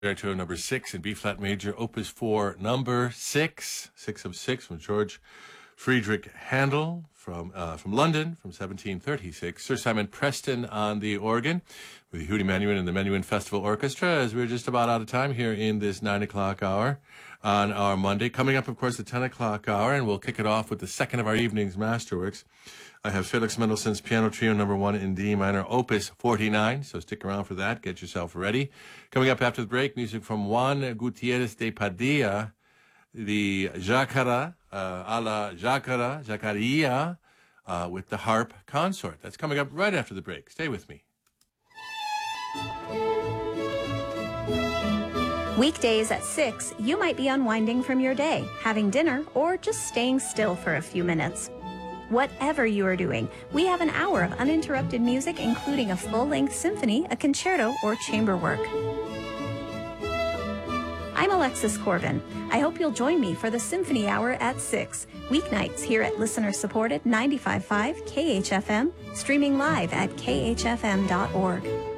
Concerto number 6 in B-flat major, Opus 4, number 6, 6 of 6 from George Friedrich Handel from London from 1736. Sir Simon Preston on the organ with the Hootie Menuhin and the Menuhin Festival Orchestra, as we're just about out of time here in this 9 o'clock hour on our Monday. Coming up, of course, the 10 o'clock hour, and we'll kick it off with the second of our evening's masterworks. I have Felix Mendelssohn's Piano Trio number 1 in D minor, Opus 49, so stick around for that. Get yourself ready. Coming up after the break, music from Juan Gutierrez de Padilla, the Jaccara, a la Jaccara, Jacaria, with the harp consort. That's coming up right after the break. Stay with me. Weekdays at 6, you might be unwinding from your day, having dinner, or just staying still for a few minutes. Whatever you are doing, we have an hour of uninterrupted music, including a full-length symphony, a concerto, or chamber work. I'm Alexis Corbin. I hope you'll join me for the Symphony Hour at 6, weeknights here at listener-supported 95.5 KHFM, streaming live at khfm.org.